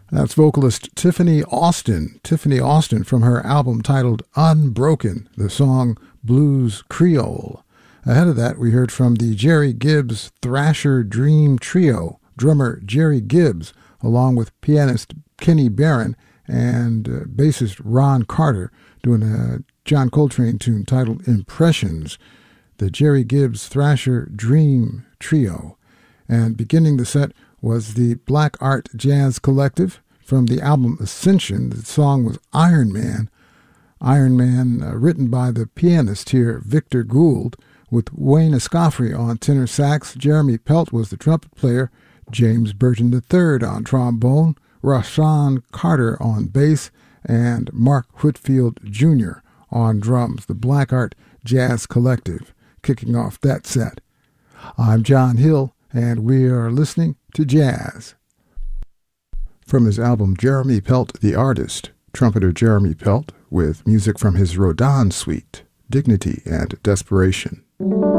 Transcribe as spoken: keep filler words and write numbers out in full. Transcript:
That's vocalist Tiffany Austin. Tiffany Austin from her album titled Unbroken, the song Blues Creole. Ahead of that, we heard from the Jerry Gibbs Thrasher Dream Trio, drummer Jerry Gibbs, along with pianist Kenny Barron and uh, bassist Ron Carter, doing a John Coltrane tune titled Impressions, the Jerry Gibbs Thrasher Dream Trio. And beginning the set was the Black Art Jazz Collective from the album Ascension. The song was Iron Man. Iron Man, uh, written by the pianist here, Victor Gould, with Wayne Escoffery on tenor sax. Jeremy Pelt was the trumpet player, James Burton the third on trombone, Rashawn Carter on bass, and Mark Whitfield Junior on drums. The Black Art Jazz Collective kicking off that set. I'm John Hill, and we are listening to jazz. From his album Jeremy Pelt the Artist, trumpeter Jeremy Pelt with music from his Rodin Suite, Dignity and Desperation.